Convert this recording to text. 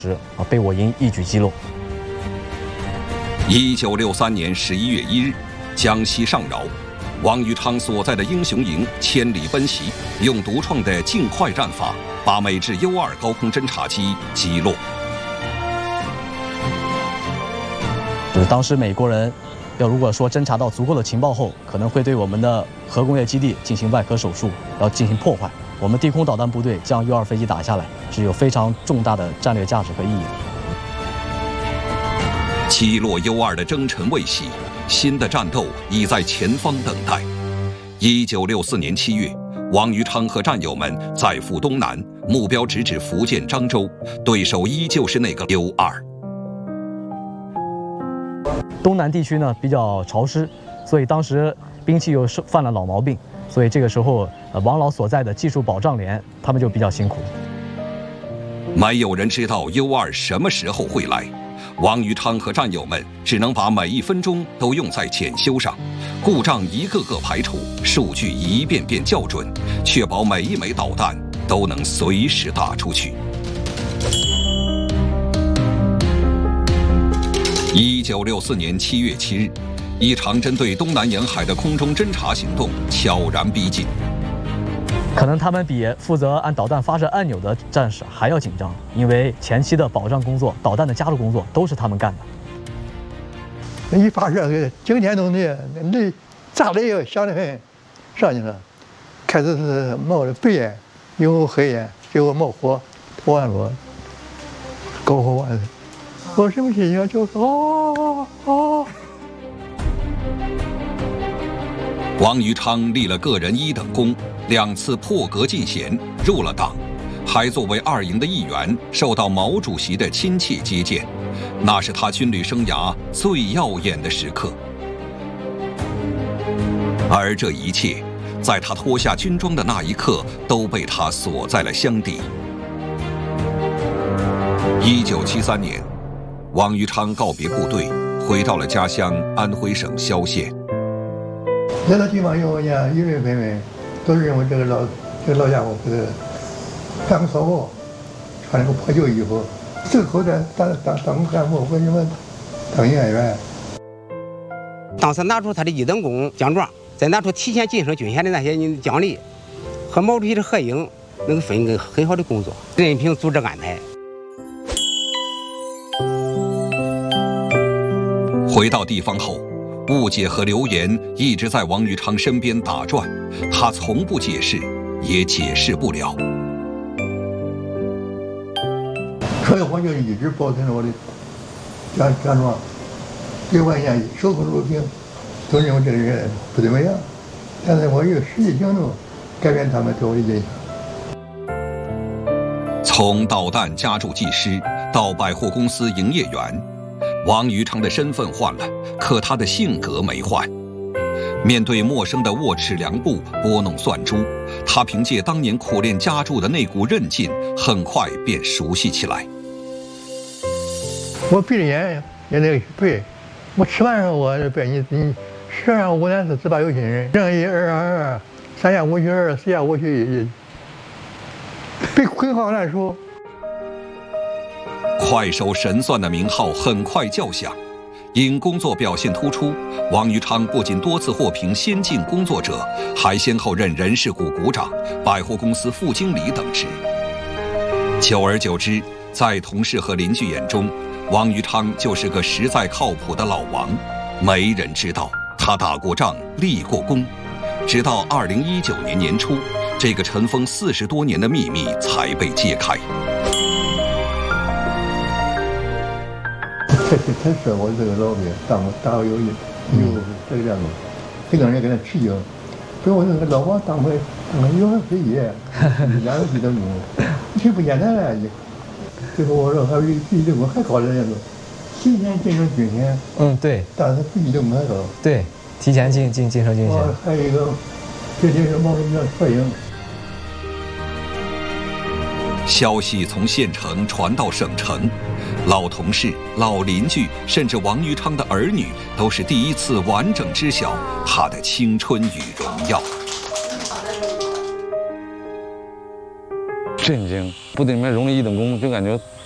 被我营一举击落。 1963年11月1日，江西上饶，王于昌所在的英雄营千里奔袭，用独创的尽快战法，把美制 U-2高空侦察机击落。 当时美国人如果说侦察到足够的情报后，可能会对我们的核工业基地进行外科手术，要进行破坏。我们地空导弹部队将 U-2飞机打下来，是有非常重大的战略价值和意义的。 击落 U-2的征程未息，新的战斗已在前方等待。1964年7月，王于昌和战友们再赴东南，目标直指福建漳州，对手依旧是那个 U-2。 东南地区呢比较潮湿，所以当时兵器又犯了老毛病，所以这个时候王老所在的技术保障连他们就比较辛苦。 没有人知道 U-2什么时候会来，王于昌和战友们只能把每1分钟都用在检修上，故障一个个排除，数据一遍遍校准，确保每一枚导弹都能随时打出去。1964年7月7日，一场针对东南沿海的空中侦察行动悄然逼近。 可能他们比负责按导弹发射按钮的战士还要紧张，因为前期的保障工作、导弹的加入工作都是他们干的。一发射，惊天动地，那炸雷响得很，上去了。开始是冒着白烟，有黑烟，最后冒火，头完了，高呼万岁。我什么心情？就是王于昌立了个人1等功，2次破格进衔，入了党，还作为2营的一员，受到毛主席的亲切接见，那是他军旅生涯最耀眼的时刻。而这一切，在他脱下军装的那一刻，都被他锁在了箱底。1973年。王于昌告别部队，回到了家乡安徽省萧县。 来到地方以后呢，议论纷纷，都是认为这个老家伙是干个骚货，穿了个破旧衣服，最后当干部，为什么当演员？ 当时拿出他的1等功奖状，再拿出提前晋升军衔的那些奖励，和毛主席的合影，能分一个很好的工作，任凭组织安排。 回到地方后，误解和流言一直在王于昌身边打转，他从不解释，也解释不了。 所以我就一直保存着我的奖状，对外线守口如瓶，都认为这个人不怎么样，但是我有实际行动改变他们对我的印象。 从导弹加注技师到百货公司营业员。王于昌的身份换了，可他的性格没换。面对陌生的龌龊良部拨弄算珠，他凭借当年苦练加注的那股韧劲，很快便熟悉起来。 我闭着眼也得背，我吃饭的时候我背你10样5难418有心人，正1 2 2 3下5去2 4下5去1，背很好难熟。 快手神算的名号很快叫响，因工作表现突出，王于昌不仅多次获评先进工作者，还先后任人事股股长、百货公司副经理等职。久而久之，在同事和邻居眼中，王于昌就是个实在靠谱的老王。没人知道他打过仗、立过功，直到2019年年初，这个尘封40多年的秘密才被揭开。 他说我这个老兵大有这个样子，很多人跟他吃惊，说我这个老王当个U-2飞机，2个1等功，挺不简单的。最后我说还有1等功还高的样子，提前晋升军衔。 对。 但是比1等功还高。对， 提前晋升军衔。 还有一个，这就是毛主席的摄影。 消息从县城传到省城，老同事、老邻居，甚至王于昌的儿女，都是第一次完整知晓他的青春与荣耀。 震惊，部队里面荣了1等功，就感觉